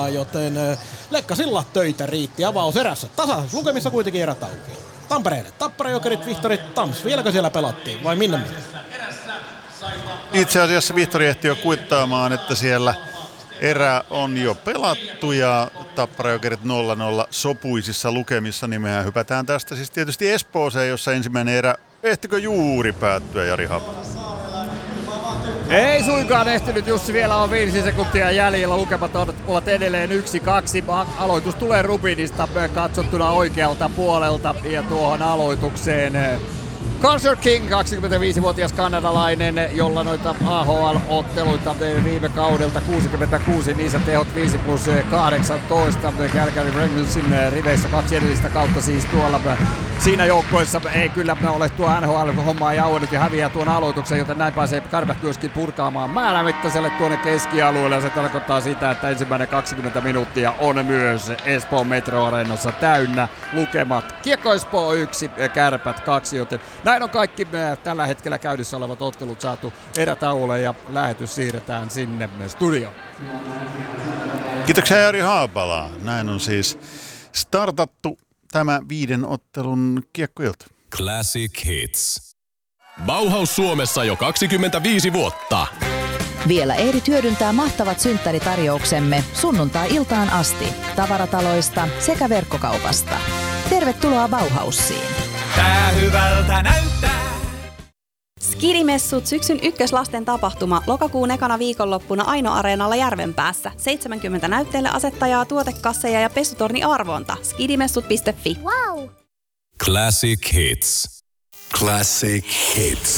pelaa, joten Lekkasilla töitä riitti avauserässä. Tasaisuus lukemissa kuitenkin erät auki. Tampereelle Tappara, Jokerit, Vihtorit, Tams. Vieläkö siellä pelattiin vai minne? Itse asiassa Vihtori ehti jo kuittaamaan, että siellä erä on jo pelattu ja Tappara Jokerit 0-0 sopuisissa lukemissa, niin mehän hypätään tästä siis tietysti Espooseen, jossa ensimmäinen erä ehtikö juuri päättyä, Jari Hapa? Ei suinkaan ehtinyt, Jussi, vielä on 5 sekuntia jäljellä, lukemat ovat edelleen 1-2, aloitus tulee Rubinista katsottuna oikealta puolelta ja tuohon aloitukseen Concert King, 25-vuotias kanadalainen, jolla noita AHL-otteluita viime kaudelta 66, niissä tehot 5+18. Calgary Flamesin riveissä 2 edellistä kautta siis tuolla siinä joukkoissa. Ei kyllä ole tuo NHL-hommaa jauhanut ja häviää tuon aloituksen, joten näin pääsee Kärpät myöskin purkaamaan määrämittaiselle tuonne keskialueelle. Se tarkoittaa sitä, että ensimmäinen 20 minuuttia on myös Espoon Metro-areenassa täynnä. Lukemat Kiekko Espoo 1, Kärpät 2, joten näin on kaikki tällä hetkellä käydyssä olevat ottelut saatu erätauolle ja lähetys siirretään sinne studioon. Kiitoksia Jari Haapala. Näin on siis startattu tämä 5 ottelun kiekkoilta. Classic Hits. Bauhaus Suomessa jo 25 vuotta. Vielä ehdit hyödyntää mahtavat synttäritarjouksemme sunnuntai-iltaan asti tavarataloista sekä verkkokaupasta. Tervetuloa Bauhausiin. Tää hyvältä näyttää. Skidimessut syksyn ykköslasten tapahtuma lokakuun ekana viikonloppuna Aino-areenalla Järvenpäässä. 70 näytteille asettajaa, tuotekasseja ja pesutorni arvonta. Skidimessut.fi. Wow! Classic Hits. Classic Hits.